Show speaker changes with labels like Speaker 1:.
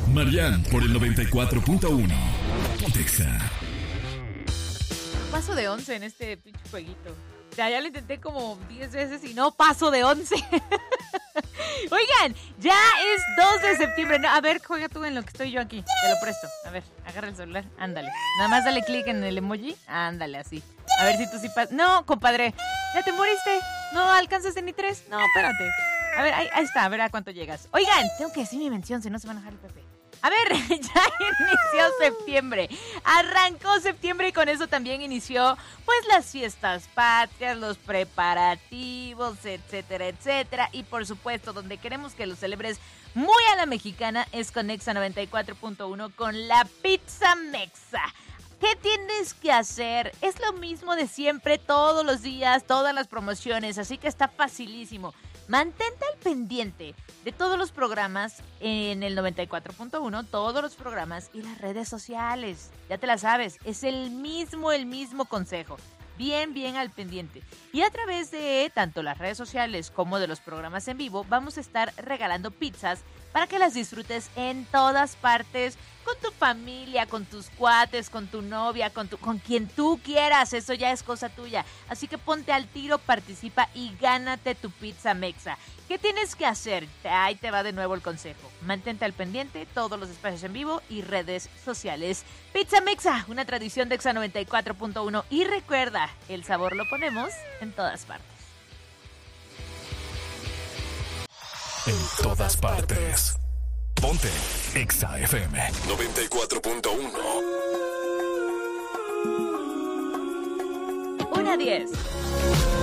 Speaker 1: Marian por el 94.1. Pontexa.
Speaker 2: Paso de 11 en este pinche jueguito. O sea, ya lo intenté como 10 veces y no paso de 11. Oigan, ya es 2 de septiembre. No, a ver, juega tú en lo que estoy yo aquí. Te lo presto. A ver, agarra el celular. Ándale. Nada más dale clic en el emoji. Ándale, así. A ver si tú sí pasas. No, compadre. ¿Ya te moriste? ¿No alcanzaste ni 3? No, espérate. A ver, ahí está. A ver a cuánto llegas. Oigan, tengo que decir mi mención, si no se van a enojar el Pepe. A ver, ya inició septiembre. Arrancó septiembre y con eso también inició pues las fiestas patrias, los preparativos, etcétera, etcétera. Y por supuesto, donde queremos que lo celebres muy a la mexicana es con Exa 94.1 con la Pizza Mexa. ¿Qué tienes que hacer? Es lo mismo de siempre, todos los días, todas las promociones, así que está facilísimo. Mantente al pendiente de todos los programas en el 94.1, todos los programas y las redes sociales. Ya te la sabes, es el mismo consejo. Bien al pendiente. Y a través de tanto las redes sociales como de los programas en vivo, vamos a estar regalando pizzas para que las disfrutes en todas partes, con tu familia, con tus cuates, con tu novia, con quien tú quieras. Eso ya es cosa tuya. Así que ponte al tiro, participa y gánate tu Pizza Mexa. ¿Qué tienes que hacer? Ahí te va de nuevo el consejo. Mantente al pendiente, todos los espacios en vivo y redes sociales. Pizza Mexa, una tradición de Exa 94.1. Y recuerda, el sabor lo ponemos en todas partes.
Speaker 1: En todas partes. Ponte Exa FM 94.1.
Speaker 2: 1:10.